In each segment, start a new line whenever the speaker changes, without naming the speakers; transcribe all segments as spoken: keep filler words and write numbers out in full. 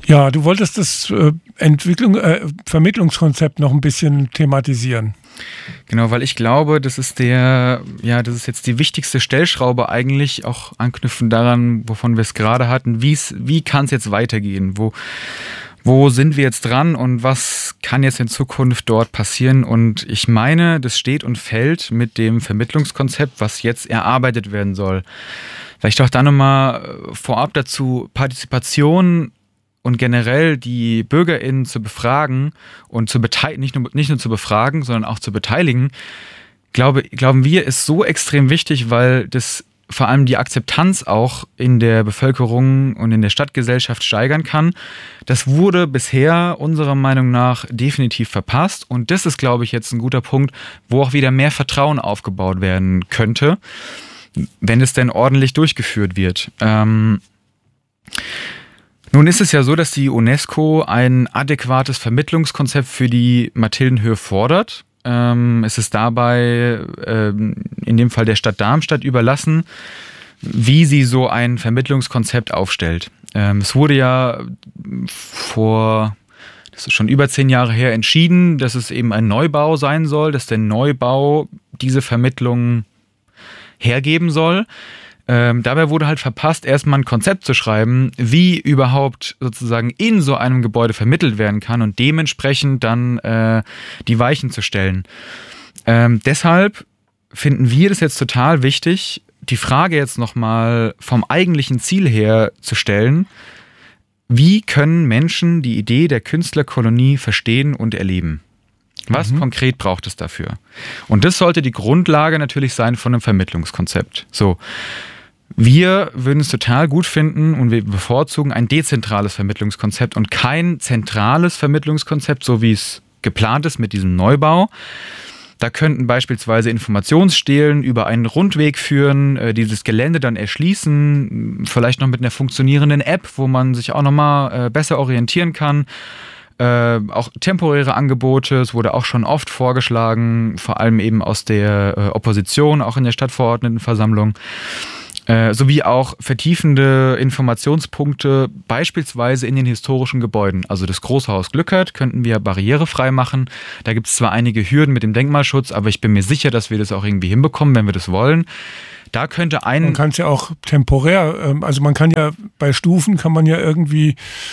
Ja, du wolltest das äh, Entwicklung, äh, Vermittlungskonzept noch ein bisschen thematisieren.
Genau, weil ich glaube, das ist der, ja, das ist jetzt die wichtigste Stellschraube eigentlich, auch anknüpfend daran, wovon wir es gerade hatten. Wie's, wie kann es jetzt weitergehen? Wo, wo sind wir jetzt dran und was kann jetzt in Zukunft dort passieren? Und ich meine, das steht und fällt mit dem Vermittlungskonzept, was jetzt erarbeitet werden soll. Vielleicht auch da nochmal vorab dazu: Partizipation und generell die BürgerInnen zu befragen und zu beteiligen, nicht nur, nicht nur zu befragen, sondern auch zu beteiligen, glaube, glauben wir, ist so extrem wichtig, weil das vor allem die Akzeptanz auch in der Bevölkerung und in der Stadtgesellschaft steigern kann. Das wurde bisher unserer Meinung nach definitiv verpasst und das ist, glaube ich, jetzt ein guter Punkt, wo auch wieder mehr Vertrauen aufgebaut werden könnte, wenn es denn ordentlich durchgeführt wird. Ähm, Nun ist es ja so, dass die UNESCO ein adäquates Vermittlungskonzept für die Mathildenhöhe fordert. Ähm, es ist dabei ähm, in dem Fall der Stadt Darmstadt überlassen, wie sie so ein Vermittlungskonzept aufstellt. Ähm, es wurde ja vor, das ist schon über zehn Jahre her, entschieden, dass es eben ein Neubau sein soll, dass der Neubau diese Vermittlung hergeben soll. Ähm, dabei wurde halt verpasst, erstmal ein Konzept zu schreiben, wie überhaupt sozusagen in so einem Gebäude vermittelt werden kann und dementsprechend dann äh, die Weichen zu stellen. Ähm, deshalb finden wir das jetzt total wichtig, die Frage jetzt nochmal vom eigentlichen Ziel her zu stellen: Wie können Menschen die Idee der Künstlerkolonie verstehen und erleben? Was mhm. konkret braucht es dafür? Und das sollte die Grundlage natürlich sein von einem Vermittlungskonzept. So. Wir würden es total gut finden und wir bevorzugen ein dezentrales Vermittlungskonzept und kein zentrales Vermittlungskonzept, so wie es geplant ist mit diesem Neubau. Da könnten beispielsweise Informationsstelen über einen Rundweg führen, äh, dieses Gelände dann erschließen, vielleicht noch mit einer funktionierenden App, wo man sich auch nochmal äh, besser orientieren kann. Äh, auch temporäre Angebote, es wurde auch schon oft vorgeschlagen, vor allem eben aus der äh, Opposition, auch in der Stadtverordnetenversammlung. Äh, sowie auch vertiefende Informationspunkte, beispielsweise in den historischen Gebäuden. Also das Große Haus Glückert könnten wir barrierefrei machen. Da gibt es zwar einige Hürden mit dem Denkmalschutz, aber ich bin mir sicher, dass wir das auch irgendwie hinbekommen, wenn wir das wollen. Da könnte ein...
Man kann es ja auch temporär, also man kann ja bei Stufen, kann man ja irgendwie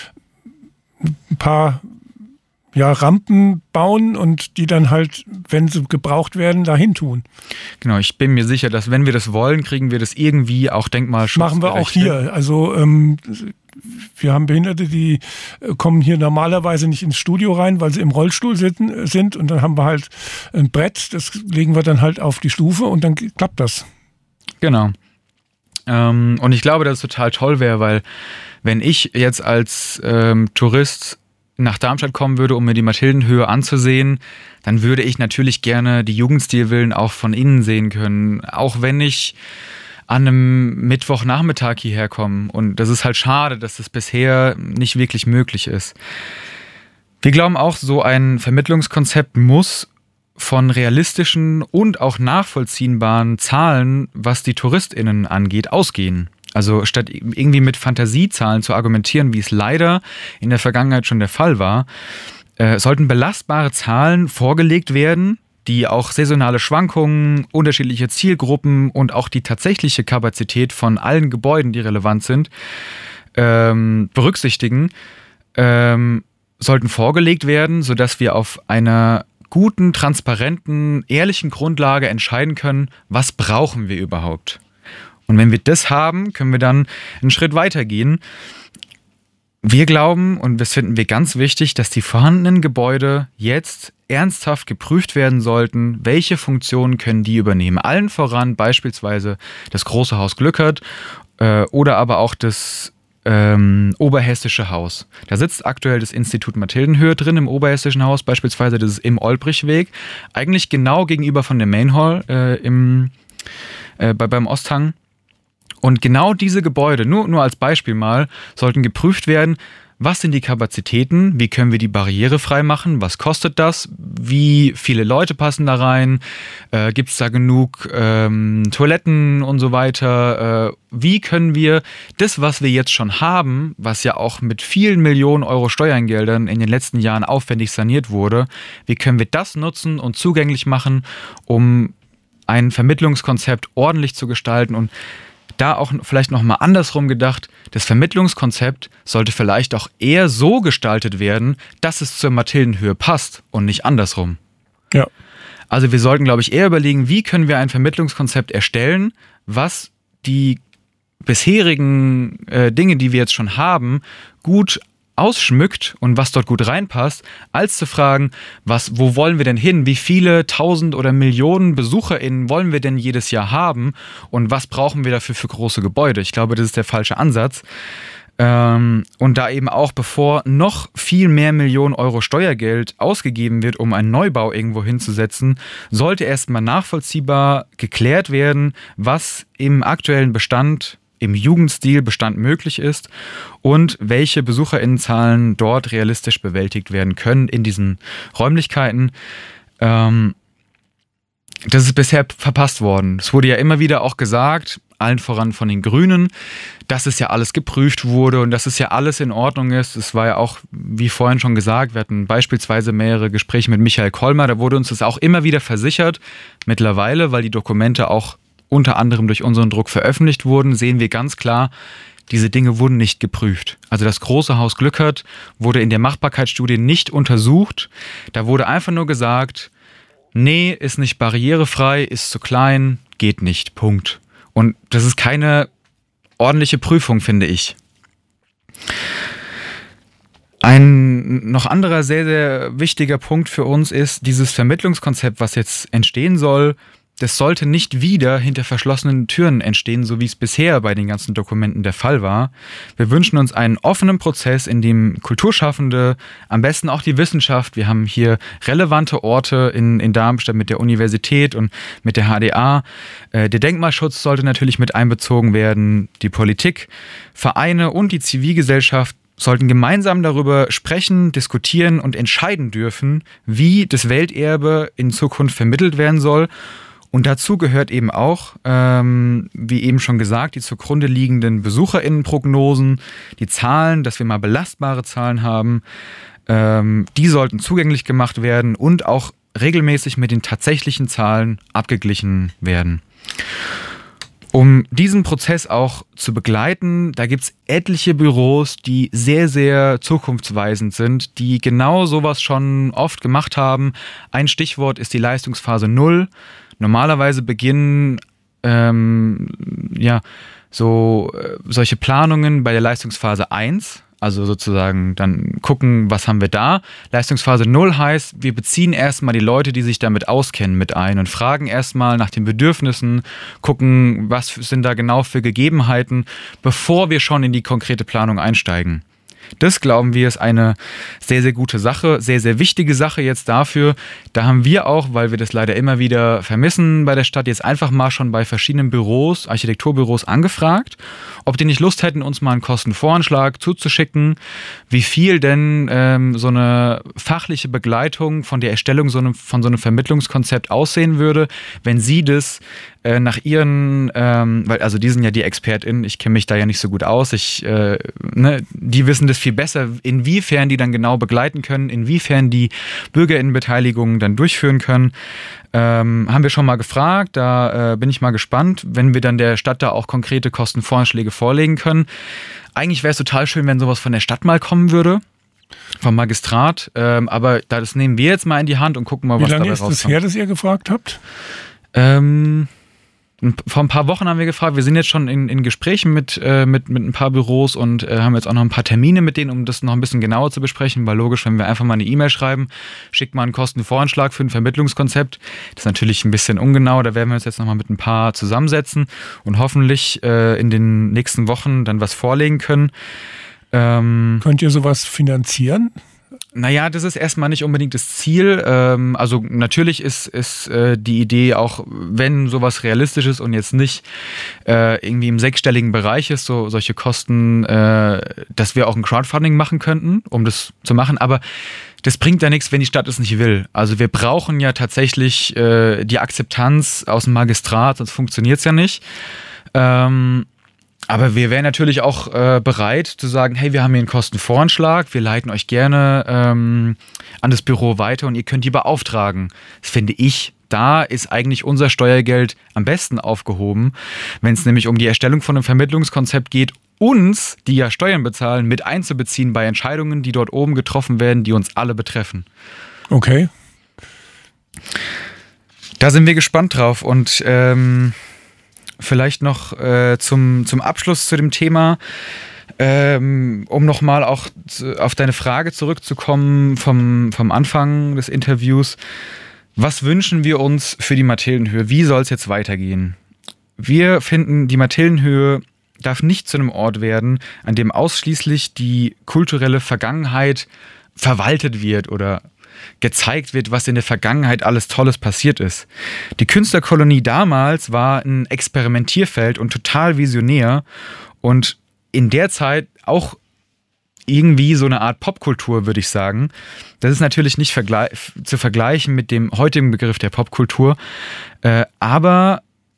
ein paar ja, Rampen bauen und die dann halt, wenn sie gebraucht werden, dahin tun.
Genau, ich bin mir sicher, dass wenn wir das wollen, kriegen wir das irgendwie auch denkmalschutzgerecht.
Machen wir auch hier. Also ähm, wir haben Behinderte, die kommen hier normalerweise nicht ins Studio rein, weil sie im Rollstuhl sitzen, sind und dann haben wir halt ein Brett, das legen wir dann halt auf die Stufe und dann klappt das.
Genau. Ähm, und ich glaube, dass es total toll wäre, weil wenn ich jetzt als ähm, Tourist nach Darmstadt kommen würde, um mir die Mathildenhöhe anzusehen, dann würde ich natürlich gerne die Jugendstilvillen auch von innen sehen können, auch wenn ich an einem Mittwochnachmittag hierher komme. Und das ist halt schade, dass das bisher nicht wirklich möglich ist. Wir glauben auch, so ein Vermittlungskonzept muss von realistischen und auch nachvollziehbaren Zahlen, was die TouristInnen angeht, ausgehen. Also statt irgendwie mit Fantasiezahlen zu argumentieren, wie es leider in der Vergangenheit schon der Fall war, äh, sollten belastbare Zahlen vorgelegt werden, die auch saisonale Schwankungen, unterschiedliche Zielgruppen und auch die tatsächliche Kapazität von allen Gebäuden, die relevant sind, ähm, berücksichtigen, ähm, sollten vorgelegt werden, sodass wir auf einer guten, transparenten, ehrlichen Grundlage entscheiden können, was brauchen wir überhaupt. Und wenn wir das haben, können wir dann einen Schritt weiter gehen. Wir glauben, und das finden wir ganz wichtig, dass die vorhandenen Gebäude jetzt ernsthaft geprüft werden sollten, welche Funktionen können die übernehmen. Allen voran beispielsweise das Große Haus Glückert äh, oder aber auch das ähm, Oberhessische Haus. Da sitzt aktuell das Institut Mathildenhöhe drin im Oberhessischen Haus, beispielsweise das ist im Olbrichweg, eigentlich genau gegenüber von der Main Hall äh, im, äh, bei, beim Osthang. Und genau diese Gebäude, nur, nur als Beispiel mal, sollten geprüft werden, was sind die Kapazitäten, wie können wir die barrierefrei machen, was kostet das, wie viele Leute passen da rein, äh, gibt es da genug ähm, Toiletten und so weiter, äh, wie können wir das, was wir jetzt schon haben, was ja auch mit vielen Millionen Euro Steuergeldern in den letzten Jahren aufwendig saniert wurde, wie können wir das nutzen und zugänglich machen, um ein Vermittlungskonzept ordentlich zu gestalten und da auch vielleicht nochmal andersrum gedacht, das Vermittlungskonzept sollte vielleicht auch eher so gestaltet werden, dass es zur Mathildenhöhe passt und nicht andersrum.
Ja.
Also wir sollten, glaube ich, eher überlegen, wie können wir ein Vermittlungskonzept erstellen, was die bisherigen äh, Dinge, die wir jetzt schon haben, gut ausschmückt und was dort gut reinpasst, als zu fragen, was, wo wollen wir denn hin? Wie viele tausend oder Millionen BesucherInnen wollen wir denn jedes Jahr haben? Und was brauchen wir dafür für große Gebäude? Ich glaube, das ist der falsche Ansatz. Ähm, und da eben auch, bevor noch viel mehr Millionen Euro Steuergeld ausgegeben wird, um einen Neubau irgendwo hinzusetzen, sollte erstmal nachvollziehbar geklärt werden, was im aktuellen Bestand im Jugendstilbestand möglich ist und welche BesucherInnenzahlen dort realistisch bewältigt werden können in diesen Räumlichkeiten. Ähm, das ist bisher verpasst worden. Es wurde ja immer wieder auch gesagt, allen voran von den Grünen, dass es ja alles geprüft wurde und dass es ja alles in Ordnung ist. Es war ja auch, wie vorhin schon gesagt, wir hatten beispielsweise mehrere Gespräche mit Michael Kollmar, da wurde uns das auch immer wieder versichert. Mittlerweile, weil die Dokumente auch unter anderem durch unseren Druck veröffentlicht wurden, sehen wir ganz klar, diese Dinge wurden nicht geprüft. Also das große Haus Glückert wurde in der Machbarkeitsstudie nicht untersucht. Da wurde einfach nur gesagt, nee, ist nicht barrierefrei, ist zu klein, geht nicht, Punkt. Und das ist keine ordentliche Prüfung, finde ich. Ein noch anderer sehr, sehr wichtiger Punkt für uns ist, dieses Vermittlungskonzept, was jetzt entstehen soll, das sollte nicht wieder hinter verschlossenen Türen entstehen, so wie es bisher bei den ganzen Dokumenten der Fall war. Wir wünschen uns einen offenen Prozess, in dem Kulturschaffende, am besten auch die Wissenschaft, wir haben hier relevante Orte in, in Darmstadt mit der Universität und mit der H D A. Äh, der Denkmalschutz sollte natürlich mit einbezogen werden, die Politik, Vereine und die Zivilgesellschaft sollten gemeinsam darüber sprechen, diskutieren und entscheiden dürfen, wie das Welterbe in Zukunft vermittelt werden soll. Und dazu gehört eben auch, ähm, wie eben schon gesagt, die zugrunde liegenden BesucherInnenprognosen, die Zahlen, dass wir mal belastbare Zahlen haben, ähm, die sollten zugänglich gemacht werden und auch regelmäßig mit den tatsächlichen Zahlen abgeglichen werden. Um diesen Prozess auch zu begleiten, da gibt es etliche Büros, die sehr, sehr zukunftsweisend sind, die genau sowas schon oft gemacht haben. Ein Stichwort ist die Leistungsphase null. Normalerweise beginnen ähm, ja, so, äh, solche Planungen bei der Leistungsphase eins, also sozusagen dann gucken, was haben wir da. Leistungsphase null heißt, wir beziehen erstmal die Leute, die sich damit auskennen, mit ein und fragen erstmal nach den Bedürfnissen, gucken, was sind da genau für Gegebenheiten, bevor wir schon in die konkrete Planung einsteigen. Das, glauben wir, ist eine sehr, sehr gute Sache, sehr, sehr wichtige Sache jetzt dafür. Da haben wir auch, weil wir das leider immer wieder vermissen bei der Stadt, jetzt einfach mal schon bei verschiedenen Büros, Architekturbüros angefragt, ob die nicht Lust hätten, uns mal einen Kostenvoranschlag zuzuschicken, wie viel denn ähm, so eine fachliche Begleitung von der Erstellung so einem, von so einem Vermittlungskonzept aussehen würde, wenn sie das äh, nach ihren, ähm, weil also die sind ja die ExpertInnen, ich kenne mich da ja nicht so gut aus, ich, äh, ne, die wissen das viel besser, inwiefern die dann genau begleiten können, inwiefern die BürgerInnenbeteiligung dann durchführen können. Ähm, haben wir schon mal gefragt, da äh, bin ich mal gespannt, wenn wir dann der Stadt da auch konkrete Kostenvoranschläge vorlegen können. Eigentlich wäre es total schön, wenn sowas von der Stadt mal kommen würde, vom Magistrat, ähm, aber das nehmen wir jetzt mal in die Hand und gucken mal, was dabei rauskommt.
Wie lange ist das her, dass ihr gefragt habt?
Ähm... Vor ein paar Wochen haben wir gefragt, wir sind jetzt schon in, in Gesprächen mit, äh, mit, mit ein paar Büros und äh, haben jetzt auch noch ein paar Termine mit denen, um das noch ein bisschen genauer zu besprechen, weil logisch, wenn wir einfach mal eine E-Mail schreiben, schickt mal einen Kostenvoranschlag für ein Vermittlungskonzept, das ist natürlich ein bisschen ungenau, da werden wir uns jetzt nochmal mit ein paar zusammensetzen und hoffentlich äh, in den nächsten Wochen dann was vorlegen können. Ähm,
Könnt ihr sowas finanzieren?
Naja, das ist erstmal nicht unbedingt das Ziel. Ähm, also natürlich ist, ist äh, die Idee auch, wenn sowas realistisch ist und jetzt nicht äh, irgendwie im sechsstelligen Bereich ist, so solche Kosten, äh, dass wir auch ein Crowdfunding machen könnten, um das zu machen. Aber das bringt ja nichts, wenn die Stadt es nicht will. Also wir brauchen ja tatsächlich äh, die Akzeptanz aus dem Magistrat, sonst funktioniert es ja nicht. Ähm, Aber wir wären natürlich auch äh, bereit zu sagen, hey, wir haben hier einen Kostenvoranschlag, wir leiten euch gerne ähm, an das Büro weiter und ihr könnt die beauftragen. Das finde ich, da ist eigentlich unser Steuergeld am besten aufgehoben, wenn es nämlich um die Erstellung von einem Vermittlungskonzept geht, uns, die ja Steuern bezahlen, mit einzubeziehen bei Entscheidungen, die dort oben getroffen werden, die uns alle betreffen.
Okay.
Da sind wir gespannt drauf und ähm, vielleicht noch äh, zum, zum Abschluss zu dem Thema, ähm, um nochmal auch zu, auf deine Frage zurückzukommen vom, vom Anfang des Interviews. Was wünschen wir uns für die Mathildenhöhe? Wie soll es jetzt weitergehen? Wir finden, die Mathildenhöhe darf nicht zu einem Ort werden, an dem ausschließlich die kulturelle Vergangenheit verwaltet wird oder gezeigt wird, was in der Vergangenheit alles Tolles passiert ist. Die Künstlerkolonie damals war ein Experimentierfeld und total visionär und in der Zeit auch irgendwie so eine Art Popkultur, würde ich sagen. Das ist natürlich nicht vergle- zu vergleichen mit dem heutigen Begriff der Popkultur, äh, aber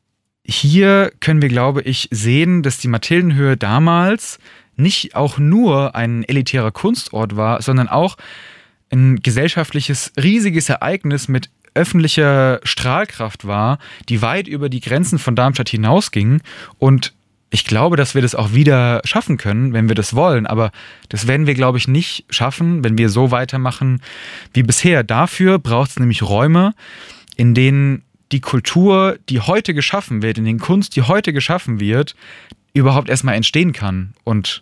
hier können wir, glaube ich, sehen, dass die Mathildenhöhe damals nicht auch nur ein elitärer Kunstort war, sondern auch ein gesellschaftliches, riesiges Ereignis mit öffentlicher Strahlkraft war, die weit über die Grenzen von Darmstadt hinausging. Und ich glaube, dass wir das auch wieder schaffen können, wenn wir das wollen. Aber das werden wir, glaube ich, nicht schaffen, wenn wir so weitermachen wie bisher. Dafür braucht es nämlich Räume, in denen die Kultur, die heute geschaffen wird, in den Kunst, die heute geschaffen wird, überhaupt erstmal entstehen kann. Und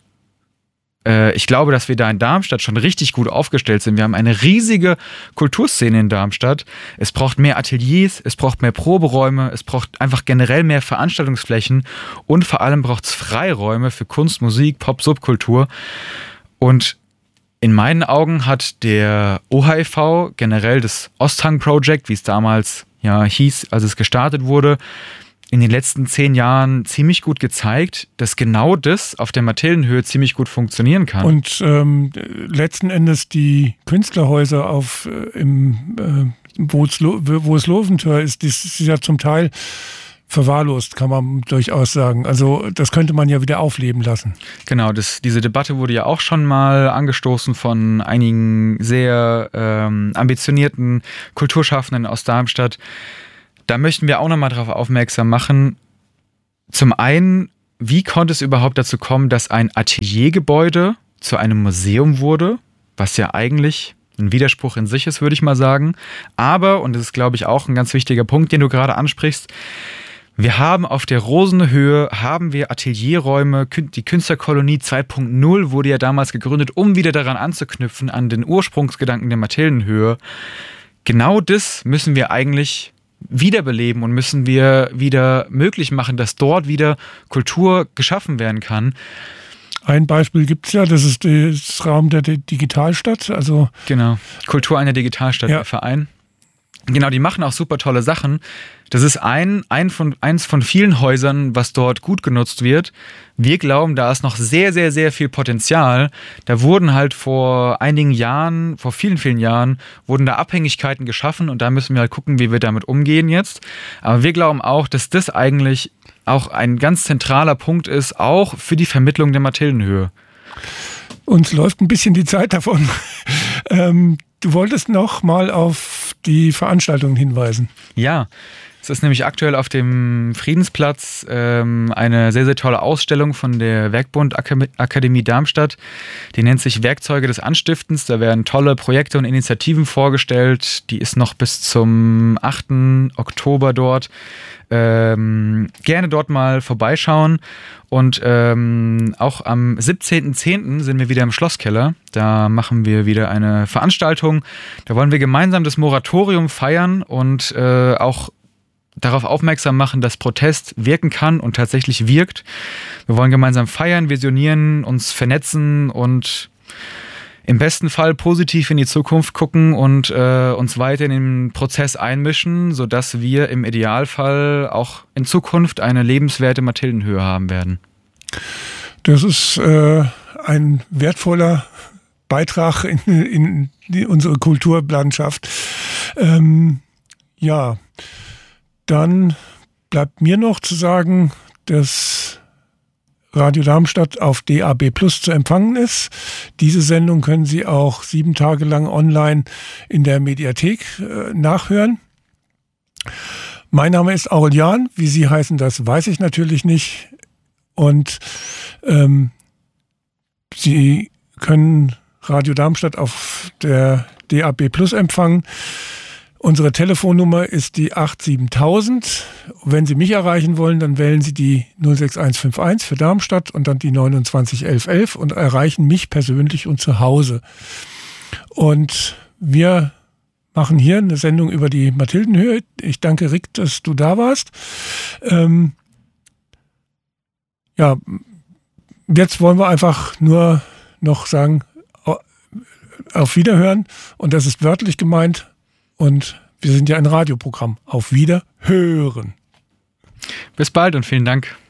äh, ich glaube, dass wir da in Darmstadt schon richtig gut aufgestellt sind. Wir haben eine riesige Kulturszene in Darmstadt. Es braucht mehr Ateliers, es braucht mehr Proberäume, es braucht einfach generell mehr Veranstaltungsflächen und vor allem braucht es Freiräume für Kunst, Musik, Pop, Subkultur. Und in meinen Augen hat der O H I V, generell das Osthang Project, wie es damals ja, hieß, als es gestartet wurde, in den letzten zehn Jahren ziemlich gut gezeigt, dass genau das auf der Mathildenhöhe ziemlich gut funktionieren kann.
Und ähm, letzten Endes die Künstlerhäuser auf äh, im äh, wo es wo es Loventhör ist, das ist ja zum Teil verwahrlost, kann man durchaus sagen. Also das könnte man ja wieder aufleben lassen.
Genau, das, diese Debatte wurde ja auch schon mal angestoßen von einigen sehr ähm, ambitionierten Kulturschaffenden aus Darmstadt. Da möchten wir auch nochmal darauf aufmerksam machen. Zum einen, wie konnte es überhaupt dazu kommen, dass ein Ateliergebäude zu einem Museum wurde, was ja eigentlich ein Widerspruch in sich ist, würde ich mal sagen. Aber, und das ist, glaube ich, auch ein ganz wichtiger Punkt, den du gerade ansprichst, wir haben auf der Rosenhöhe, haben wir Atelierräume, die Künstlerkolonie zwei Punkt null wurde ja damals gegründet, um wieder daran anzuknüpfen, an den Ursprungsgedanken der Mathildenhöhe. Genau das müssen wir eigentlich wiederbeleben und müssen wir wieder möglich machen, dass dort wieder Kultur geschaffen werden kann.
Ein Beispiel gibt es ja, das ist das Raum der Digitalstadt. Also
genau, Kultur einer Digitalstadt, ja. Der Verein. Genau, die machen auch super tolle Sachen. Das ist ein, ein von, eins von vielen Häusern, was dort gut genutzt wird. Wir glauben, da ist noch sehr, sehr, sehr viel Potenzial. Da wurden halt vor einigen Jahren, vor vielen, vielen Jahren, wurden da Abhängigkeiten geschaffen und da müssen wir halt gucken, wie wir damit umgehen jetzt. Aber wir glauben auch, dass das eigentlich auch ein ganz zentraler Punkt ist, auch für die Vermittlung der Mathildenhöhe.
Uns läuft ein bisschen die Zeit davon. ähm, du wolltest noch mal auf die Veranstaltungen hinweisen.
Ja, es ist nämlich aktuell auf dem Friedensplatz ähm, eine sehr, sehr tolle Ausstellung von der Werkbund Akademie Darmstadt. Die nennt sich Werkzeuge des Anstiftens. Da werden tolle Projekte und Initiativen vorgestellt. Die ist noch bis zum achten Oktober dort. Ähm, gerne dort mal vorbeischauen. Und ähm, auch am siebzehnten zehnten sind wir wieder im Schlosskeller. Da machen wir wieder eine Veranstaltung. Da wollen wir gemeinsam das Moratorium feiern und äh, auch darauf aufmerksam machen, dass Protest wirken kann und tatsächlich wirkt. Wir wollen gemeinsam feiern, visionieren, uns vernetzen und im besten Fall positiv in die Zukunft gucken und äh, uns weiter in den Prozess einmischen, sodass wir im Idealfall auch in Zukunft eine lebenswerte Mathildenhöhe haben werden.
Das ist äh, ein wertvoller Beitrag in, in die, unsere Kulturlandschaft. Ähm, ja, dann bleibt mir noch zu sagen, dass Radio Darmstadt auf D A B Plus zu empfangen ist. Diese Sendung können Sie auch sieben Tage lang online in der Mediathek äh, nachhören. Mein Name ist Aurelian. Wie Sie heißen, das weiß ich natürlich nicht. Und ähm, Sie können Radio Darmstadt auf der D A B Plus empfangen. Unsere Telefonnummer ist die acht sieben tausend. Wenn Sie mich erreichen wollen, dann wählen Sie die null sechs eins fünf eins für Darmstadt und dann die neunundzwanzig elf elf und erreichen mich persönlich und zu Hause. Und wir machen hier eine Sendung über die Mathildenhöhe. Ich danke Rick, dass du da warst. Ähm, ja, jetzt wollen wir einfach nur noch sagen, auf Wiederhören. Und das ist wörtlich gemeint. Und wir sind ja ein Radioprogramm. Auf Wiederhören.
Bis bald und vielen Dank.